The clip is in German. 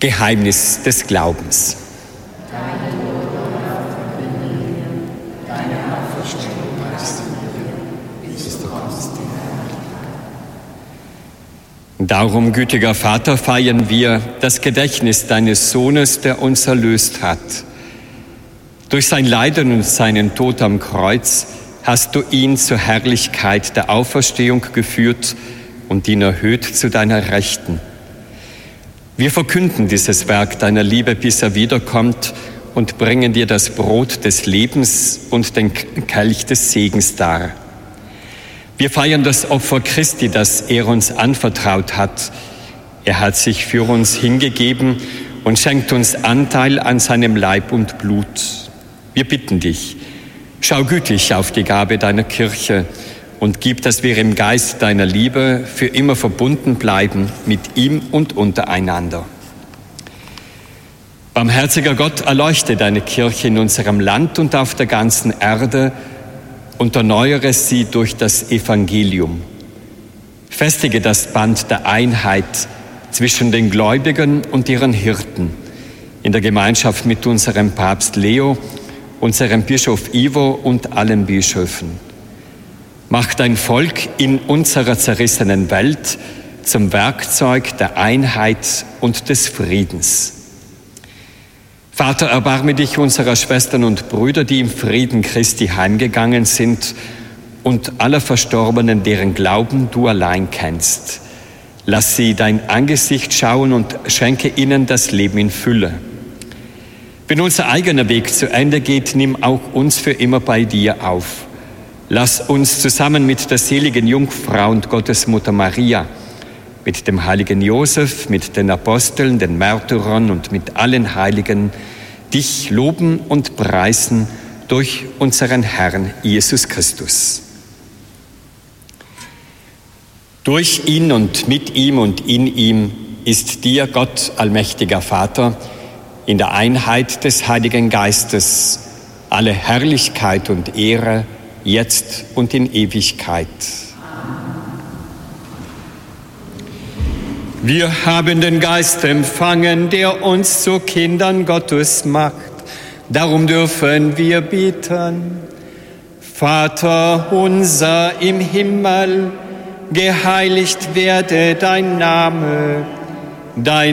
Geheimnis des Glaubens. Darum, gütiger Vater, feiern wir das Gedächtnis deines Sohnes, der uns erlöst hat. Durch sein Leiden und seinen Tod am Kreuz hast du ihn zur Herrlichkeit der Auferstehung geführt und ihn erhöht zu deiner Rechten. Wir verkünden dieses Werk deiner Liebe, bis er wiederkommt, und bringen dir das Brot des Lebens und den Kelch des Segens dar. Wir feiern das Opfer Christi, das er uns anvertraut hat. Er hat sich für uns hingegeben und schenkt uns Anteil an seinem Leib und Blut. Wir bitten dich, schau gütig auf die Gabe deiner Kirche und gib, dass wir im Geist deiner Liebe für immer verbunden bleiben mit ihm und untereinander. Barmherziger Gott, erleuchte deine Kirche in unserem Land und auf der ganzen Erde und erneuere sie durch das Evangelium. Festige das Band der Einheit zwischen den Gläubigen und ihren Hirten in der Gemeinschaft mit unserem Papst Leo, unserem Bischof Ivo und allen Bischöfen. Mach dein Volk in unserer zerrissenen Welt zum Werkzeug der Einheit und des Friedens. Vater, erbarme dich unserer Schwestern und Brüder, die im Frieden Christi heimgegangen sind, und aller Verstorbenen, deren Glauben du allein kennst. Lass sie dein Angesicht schauen und schenke ihnen das Leben in Fülle. Wenn unser eigener Weg zu Ende geht, nimm auch uns für immer bei dir auf. Lass uns zusammen mit der seligen Jungfrau und Gottesmutter Maria, mit dem heiligen Josef, mit den Aposteln, den Märtyrern und mit allen Heiligen dich loben und preisen durch unseren Herrn Jesus Christus. Durch ihn und mit ihm und in ihm ist dir, Gott, allmächtiger Vater, in der Einheit des Heiligen Geistes alle Herrlichkeit und Ehre, jetzt und in Ewigkeit. Wir haben den Geist empfangen, der uns zu Kindern Gottes macht. Darum dürfen wir beten: Vater unser im Himmel, geheiligt werde dein Name, dein